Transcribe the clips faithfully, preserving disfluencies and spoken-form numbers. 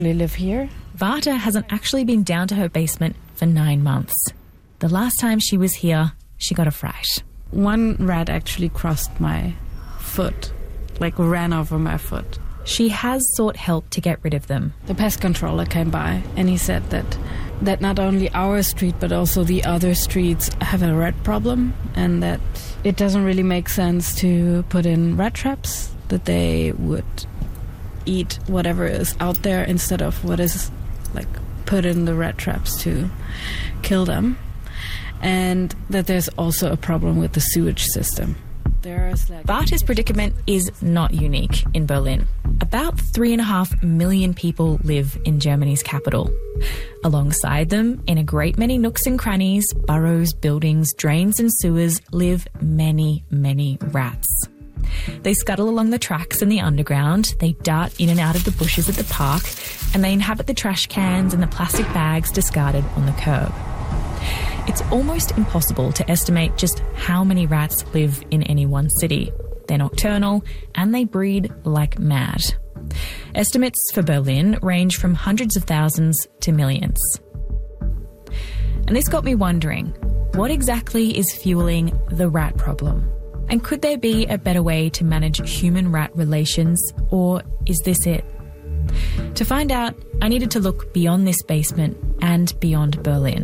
They live here. Varta hasn't actually been down to her basement for nine months. The last time she was here, she got a fright. One rat actually crossed my foot, like ran over my foot. She has sought help to get rid of them. The pest controller came by and he said that that not only our street but also the other streets have a rat problem, and that it doesn't really make sense to put in rat traps, that they would eat whatever is out there instead of what is like put in the rat traps to kill them, and that there's also a problem with the sewage system. Varta's predicament is not unique in Berlin. About three and a half million people live in Germany's capital. Alongside them, in a great many nooks and crannies, burrows, buildings, drains and sewers, live many, many rats. They scuttle along the tracks in the underground, they dart in and out of the bushes at the park, and they inhabit the trash cans and the plastic bags discarded on the curb. It's almost impossible to estimate just how many rats live in any one city. They're nocturnal and they breed like mad. Estimates for Berlin range from hundreds of thousands to millions. And this got me wondering, what exactly is fueling the rat problem? And could there be a better way to manage human-rat relations, or is this it? To find out, I needed to look beyond this basement and beyond Berlin.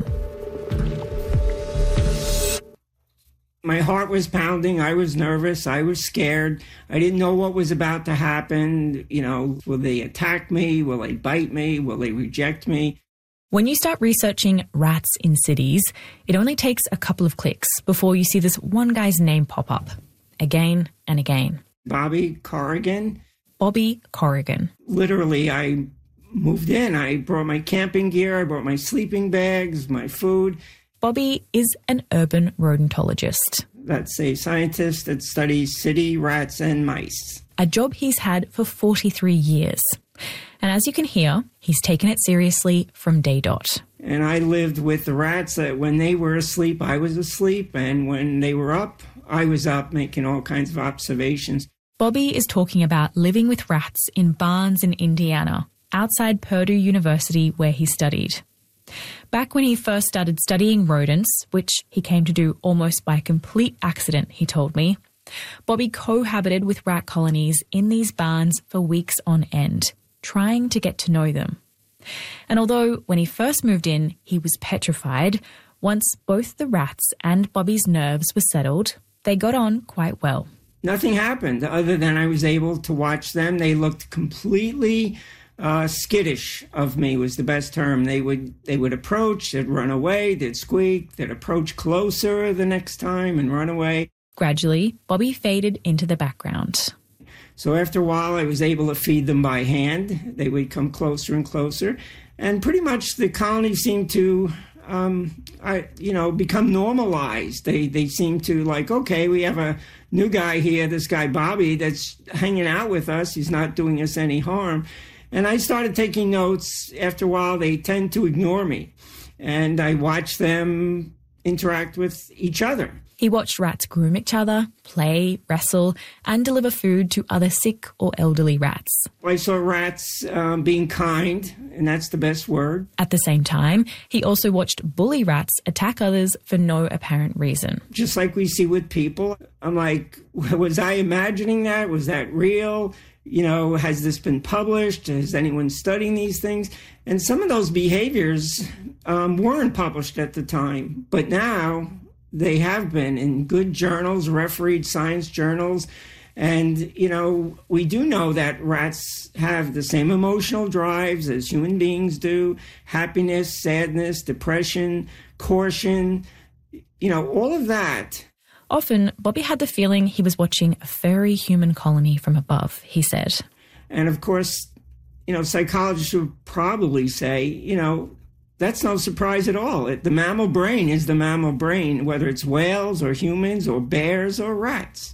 My heart was pounding. I was nervous. I was scared. I didn't know what was about to happen. You know, will they attack me? Will they bite me? Will they reject me? When you start researching rats in cities, it only takes a couple of clicks before you see this one guy's name pop up again and again. Bobby Corrigan. Bobby Corrigan. Literally, I moved in. I brought my camping gear. I brought my sleeping bags, my food. Bobby is an urban rodentologist. That's a scientist that studies city rats and mice. A job he's had for forty-three years. And as you can hear, he's taken it seriously from day dot. And I lived with the rats that when they were asleep, I was asleep. And when they were up, I was up making all kinds of observations. Bobby is talking about living with rats in barns in Indiana, outside Purdue University where he studied. Back when he first started studying rodents, which he came to do almost by complete accident, he told me, Bobby cohabited with rat colonies in these barns for weeks on end, trying to get to know them. And although when he first moved in, he was petrified, once both the rats and Bobby's nerves were settled, they got on quite well. Nothing happened other than I was able to watch them. They looked completely Uh, skittish of me was the best term. They would they would approach, they'd run away, they'd squeak, they'd approach closer the next time and run away. Gradually, Bobby faded into the background. So after a while, I was able to feed them by hand. They would come closer and closer. And pretty much the colony seemed to, um, I, you know, become normalized. They, they seemed to like, okay, we have a new guy here, this guy Bobby, that's hanging out with us. He's not doing us any harm. And I started taking notes. After a while, they tend to ignore me. And I watched them interact with each other. He watched rats groom each other, play, wrestle, and deliver food to other sick or elderly rats. I saw rats um, being kind, and that's the best word. At the same time, he also watched bully rats attack others for no apparent reason. Just like we see with people. I'm like, was I imagining that? Was that real? You know, has this been published? Is anyone studying these things? And some of those behaviors um, weren't published at the time, but now they have been in good journals, refereed science journals. And, you know, we do know that rats have the same emotional drives as human beings do: happiness, sadness, depression, caution, you know, all of that. Often, Bobby had the feeling he was watching a furry human colony from above, he said. And of course, you know, psychologists would probably say, you know, that's no surprise at all. It, the mammal brain is the mammal brain, whether it's whales or humans or bears or rats.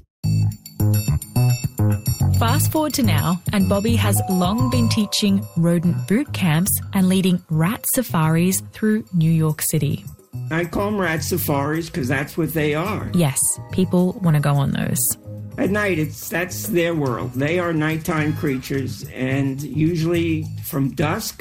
Fast forward to now, and Bobby has long been teaching rodent boot camps and leading rat safaris through New York City. I call them rat safaris because that's what they are. Yes, people want to go on those. At night, it's that's their world. They are nighttime creatures, and usually from dusk